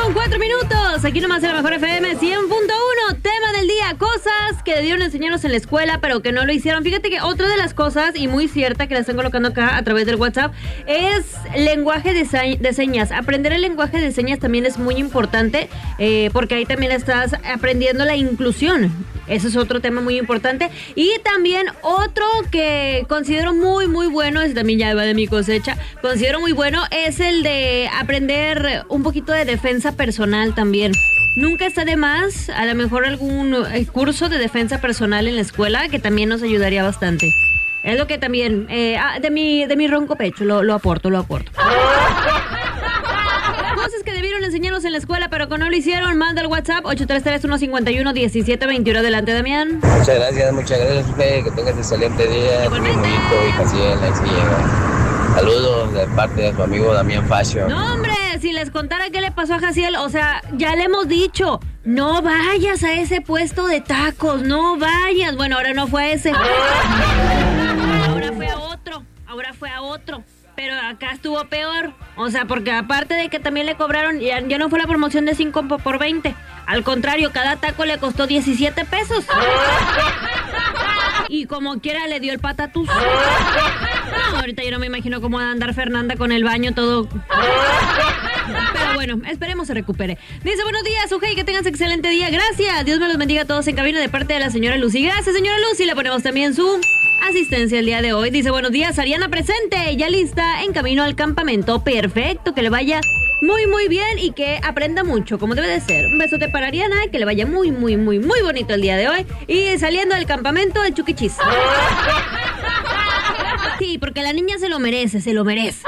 con 4 minutos. Aquí nomás en la Mejor FM 100.1. Tema del día: cosas que debieron enseñarnos en la escuela, pero que no lo hicieron. Fíjate que otra de las cosas, y muy cierta, que la están colocando acá a través del WhatsApp, es lenguaje de señas. Aprender el lenguaje de señas también es muy importante, porque ahí también estás aprendiendo la inclusión. Ese es otro tema muy importante. Y también otro que considero muy, muy bueno, es también ya va de mi cosecha, considero muy bueno, es el de aprender un poquito de defensa personal también. Nunca está de más, a lo mejor algún curso de defensa personal en la escuela, que también nos ayudaría bastante. Es lo que también, de mi ronco pecho, lo aporto. Cosas que debieron enseñarnos en la escuela, pero que no lo hicieron. Manda al WhatsApp 833-151-1721. Adelante, Damián. Muchas gracias, Fe. Que tengas excelente día. Igualmente. Y Casiel, ahí sí llega. Saludos de parte de su amigo Damián Fashion. No, hombre, si les contara qué le pasó a Jaciel, o sea, ya le hemos dicho, no vayas a ese puesto de tacos, no vayas. Bueno, ahora no fue a ese. Ahora fue a otro. Pero acá estuvo peor. O sea, porque aparte de que también le cobraron, ya no fue la promoción de 5 por 20. Al contrario, cada taco le costó 17 pesos. Y como quiera le dio el patatús. No, ahorita yo no me imagino cómo va a andar Fernanda con el baño todo. Pero bueno, esperemos se recupere. Dice, buenos días, Ujei, que tengas excelente día. Gracias, Dios me los bendiga a todos en cabina de parte de la señora Lucy. Gracias, señora Lucy, le ponemos también su asistencia el día de hoy. Dice, buenos días, Ariana presente, ya lista, en camino al campamento. Perfecto, que le vaya muy, muy bien y que aprenda mucho, como debe de ser. Un besote para Ariana, que le vaya muy, muy, muy, muy bonito el día de hoy. Y saliendo del campamento, el chuquichis. Sí, porque la niña se lo merece. 8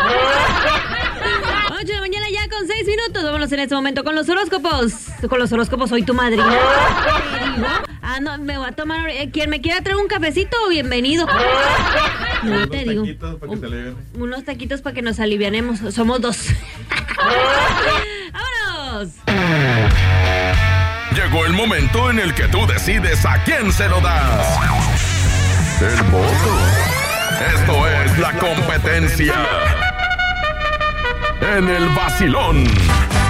de la mañana ya con 6 minutos. Vámonos en este momento con los horóscopos. Con los horóscopos soy tu madrina. ¿Te digo? No, me voy a tomar. Quien me quiera traer un cafecito, bienvenido. No te digo. Unos taquitos para que nos alivianemos. Somos 2. ¡Vámonos! Llegó el momento en el que tú decides a quién se lo das. El voto. Esto es la competencia en el vacilón.